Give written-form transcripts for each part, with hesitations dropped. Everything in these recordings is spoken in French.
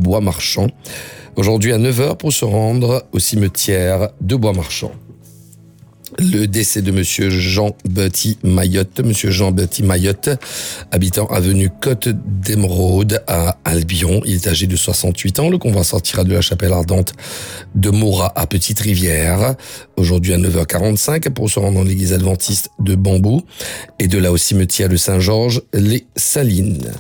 Bois-Marchand. Aujourd'hui à 9h pour se rendre au cimetière de Bois-Marchand. Le décès de Monsieur Jean-Betty Mayotte. Monsieur Jean-Betty Mayotte, habitant avenue Côte d'Émeraude à Albion. Il est âgé de 68 ans. Le convoi sortira de la chapelle ardente de Morat à Petite-Rivière. Aujourd'hui à 9h45 pour se rendre dans l'église adventiste de Bambou. Et de là au cimetière de Saint-Georges-les-Salines.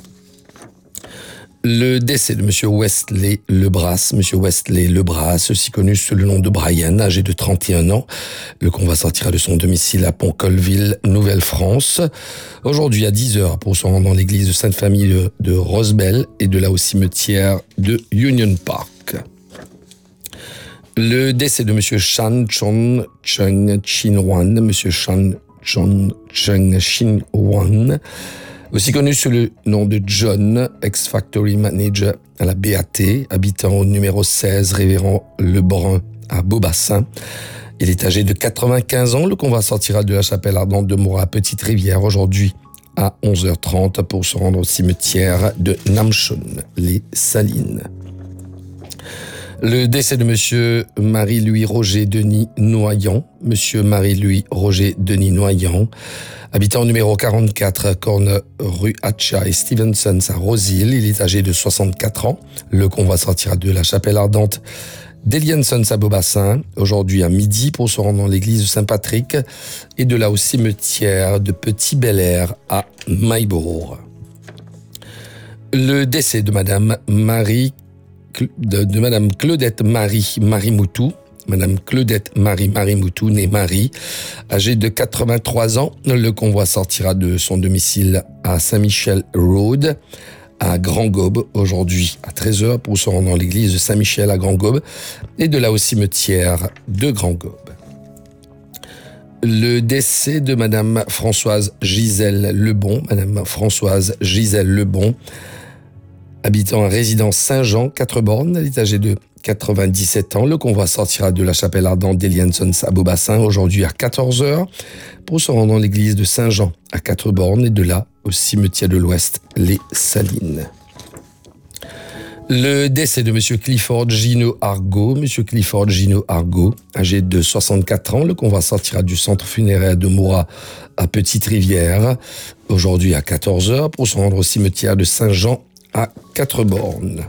Le décès de Monsieur Wesley Lebras. Monsieur Wesley Lebras, aussi connu sous le nom de Brian, âgé de 31 ans. Le convoi sortira de son domicile à Pont-Colville, Nouvelle-France. Aujourd'hui à 10h pour se rendre dans l'église de Sainte-Famille de Rosebel et de là au cimetière de Union Park. Le décès de Monsieur Chan Chon Chung Chin Wan. Monsieur Chan Chon Chung Chin Wan, aussi connu sous le nom de John, ex-factory manager à la BAT, habitant au numéro 16, Révérend Lebrun à Beaubassin. Il est âgé de 95 ans. Le convoi sortira de la chapelle ardente de Morat à Petite-Rivière aujourd'hui à 11h30 pour se rendre au cimetière de Namchon, les Salines. Le décès de Monsieur Marie-Louis Roger Denis Noyant. Monsieur Marie-Louis Roger Denis Noyant, habitant au numéro 44, Corne rue Hatcha et Stevenson à Rosil. Il est âgé de 64 ans. Le convoi sortira de la chapelle ardente d'Eliensons à Beaubassin, aujourd'hui à midi pour se rendre dans l'église de Saint-Patrick et de là au cimetière de Petit-Bel-Air à Maillebourg. Le décès de Madame Madame Claudette Marie Moutou. Madame Claudette Marie Moutou, née Marie, âgée de 83 ans. Le convoi sortira de son domicile à Saint-Michel Road, à Grand-Gobe, aujourd'hui à 13h pour se rendre dans l'église de Saint-Michel à Grand-Gobe et de là au cimetière de Grand-Gobe. Le décès de Madame Françoise Gisèle Lebon. Madame Françoise Gisèle Lebon, habitant à résidence Saint-Jean, 4 bornes, elle est âgée de 97 ans. Le convoi sortira de la chapelle ardente d'Eliensons à Beaubassin aujourd'hui à 14h pour se rendre dans l'église de Saint-Jean à 4 bornes et de là au cimetière de l'Ouest, les Salines. Le décès de Monsieur Clifford Gino Argo. Monsieur Clifford Gino Argo, âgé de 64 ans. Le convoi sortira du centre funéraire de Morat à Petite-Rivière aujourd'hui à 14h pour se rendre au cimetière de Saint-Jean à 4 bornes.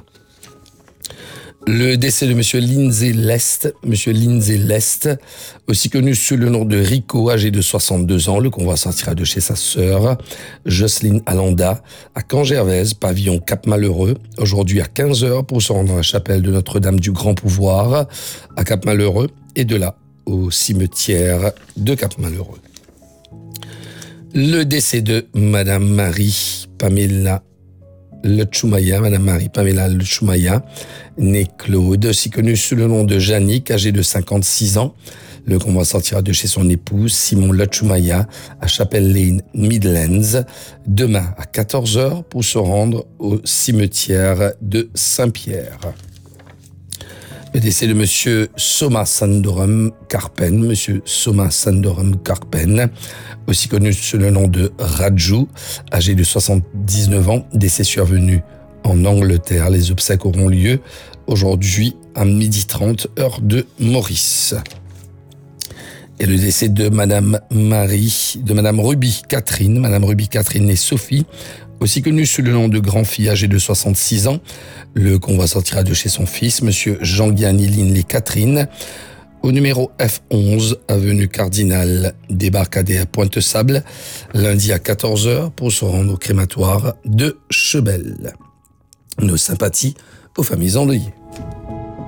Le décès de Monsieur Lindsay Lest. Monsieur Lindsay Lest, aussi connu sous le nom de Rico, âgé de 62 ans. Le convoi sortira de chez sa sœur, Jocelyne Alanda, à Caen-Gervaise, pavillon Cap-Malheureux, aujourd'hui à 15h pour se rendre à la chapelle de Notre-Dame du Grand Pouvoir, à Cap-Malheureux, et de là au cimetière de Cap-Malheureux. Le décès de Madame Marie Pamela Lechumaya, Madame Marie Pamela Lechumaya, née Claude, aussi connue sous le nom de Jannick, âgée de 56 ans. Le convoi sortira de chez son époux, Simon Lechumaya, à Chapel Lane, Midlands, demain à 14h pour se rendre au cimetière de Saint-Pierre. Le décès de Monsieur Soma Sandoram Karpen. Monsieur Soma Sandoram Karpen, aussi connu sous le nom de Raju, âgé de 79 ans, décès survenu en Angleterre. Les obsèques auront lieu aujourd'hui à 12h30, heure de Maurice. Et le décès de Madame Ruby Catherine. Madame Ruby Catherine et Sophie, aussi connue sous le nom de grand-fille, âgée de 66 ans. Le convoi sortira de chez son fils, Monsieur Jean-Guiani Linley Catherine, au numéro F11, avenue Cardinal Débarcadère Pointe-Sable, lundi à 14h pour se rendre au crématoire de Chebel. Nos sympathies aux familles endeuillées.